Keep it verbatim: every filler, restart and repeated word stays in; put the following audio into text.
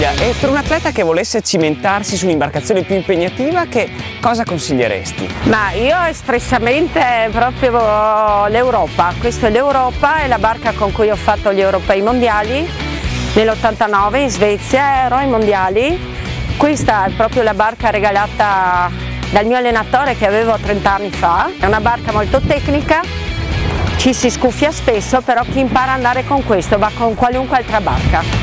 Giulia, e per un atleta che volesse cimentarsi su un'imbarcazione più impegnativa, che cosa consiglieresti? Ma io espressamente proprio l'Europa. Questa è l'Europa, è la barca con cui ho fatto gli europei mondiali nell'ottantanove in Svezia, ero ai mondiali. Questa è proprio la barca regalata dal mio allenatore che avevo trenta anni fa. È una barca molto tecnica, ci si scuffia spesso, però chi impara ad andare con questo va con qualunque altra barca.